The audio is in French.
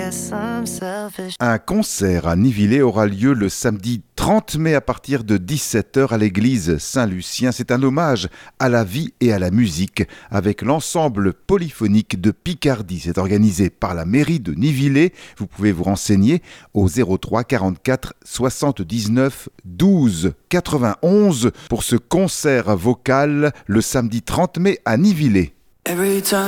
guess I'm selfish. Un concert à Nivillé aura lieu le samedi 30 mai à partir de 17h à l'église Saint-Lucien. C'est un hommage à la vie et à la musique avec l'ensemble polyphonique de Picardie. C'est organisé par la mairie de Nivillé. Vous pouvez vous renseigner au 03 44 79 12 91 pour ce concert vocal le samedi 30 mai à Nivillé.